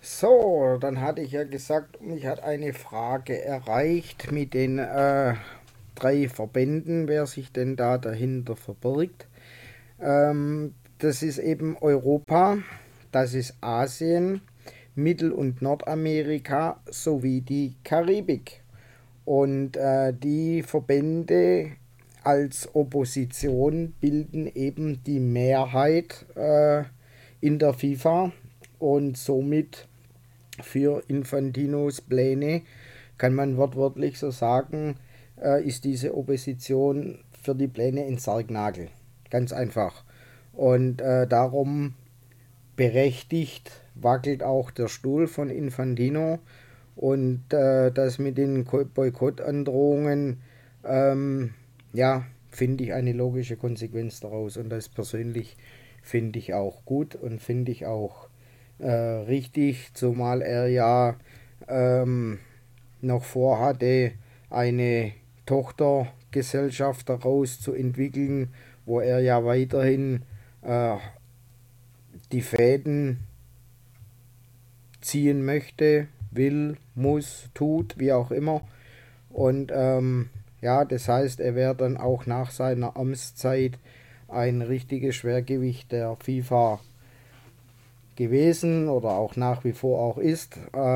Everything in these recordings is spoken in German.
So, dann hatte ich ja gesagt, mich hat eine Frage erreicht mit den drei Verbänden, wer sich denn da dahinter verbirgt. Das ist eben Europa, das ist Asien, Mittel- und Nordamerika sowie die Karibik. Und die Verbände als Opposition bilden eben die Mehrheit in der FIFA und somit für Infantinos Pläne, kann man wortwörtlich so sagen, ist diese Opposition für die Pläne ein Sargnagel. Ganz einfach. Und darum berechtigt wackelt auch der Stuhl von Infantino. Und das mit den Boykottandrohungen, ja, finde ich eine logische Konsequenz daraus. Und das persönlich finde ich auch gut und finde ich auch richtig, zumal er ja ähm, noch vorhatte, eine Tochtergesellschaft daraus zu entwickeln, wo er ja weiterhin äh, die Fäden ziehen möchte, will, muss, tut, wie auch immer. Und ja, das heißt, er wäre dann auch nach seiner Amtszeit ein richtiges Schwergewicht der FIFA gewesen oder auch nach wie vor auch ist.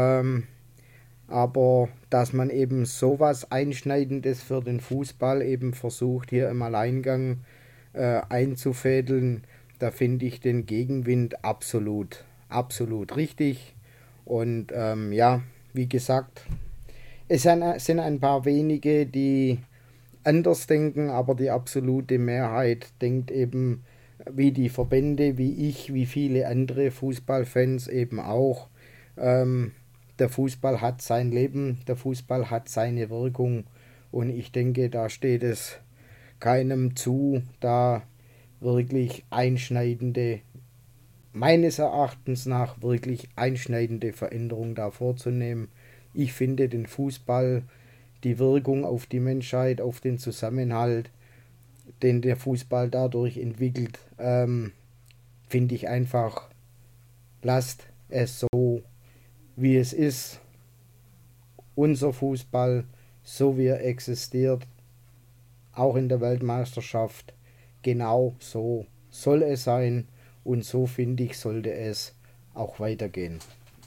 Aber dass man eben sowas Einschneidendes für den Fußball eben versucht, hier im Alleingang einzufädeln, da finde ich den Gegenwind absolut richtig. Und ja, wie gesagt, es sind ein paar wenige, die anders denken, aber die absolute Mehrheit denkt eben wie die Verbände, wie ich, wie viele andere Fußballfans eben auch. Ähm, der Fußball hat sein Leben, der Fußball hat seine Wirkung und ich denke, da steht es keinem zu, da wirklich einschneidende, meines Erachtens nach wirklich einschneidende Veränderungen da vorzunehmen. Ich finde den Fußball, die Wirkung auf die Menschheit, auf den Zusammenhalt, den der Fußball dadurch entwickelt, finde ich einfach, lasst es so, wie es ist. Unser Fußball, so wie er existiert, auch in der Weltmeisterschaft, genau so soll es sein und so finde ich, sollte es auch weitergehen.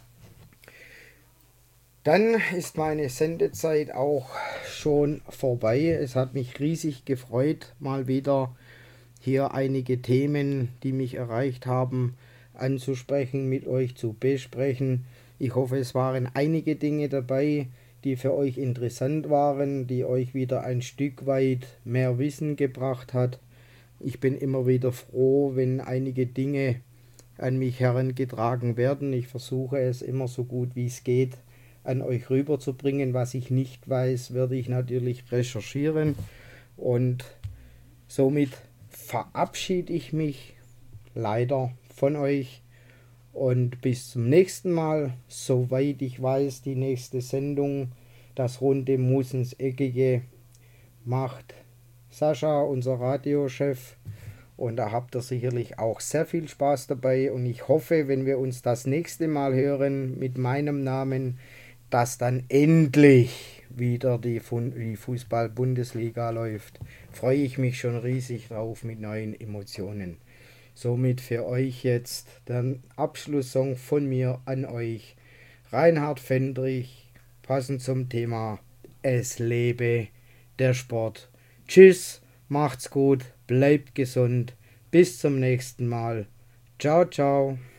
Dann ist meine Sendezeit auch schon vorbei. Es hat mich riesig gefreut, mal wieder hier einige Themen, die mich erreicht haben, anzusprechen, mit euch zu besprechen. Ich hoffe, es waren einige Dinge dabei, die für euch interessant waren, die euch wieder ein Stück weit mehr Wissen gebracht hat. Ich bin immer wieder froh, wenn einige Dinge an mich herangetragen werden. Ich versuche es immer so gut wie es geht an euch rüberzubringen. Was ich nicht weiß, werde ich natürlich recherchieren und somit verabschiede ich mich leider von euch und bis zum nächsten Mal. Soweit ich weiß, die nächste Sendung, das runde Muss ins Eckige, macht Sascha, unser Radiochef. Und da habt ihr sicherlich auch sehr viel Spaß dabei. Und ich hoffe, wenn wir uns das nächste Mal hören mit meinem Namen, dass dann endlich wieder die Fußball-Bundesliga läuft. Freue ich mich schon riesig drauf mit neuen Emotionen. Somit für euch jetzt der Abschlusssong von mir an euch. Reinhard Fendrich, passend zum Thema Es lebe der Sport. Tschüss, macht's gut, bleibt gesund. Bis zum nächsten Mal. Ciao, ciao.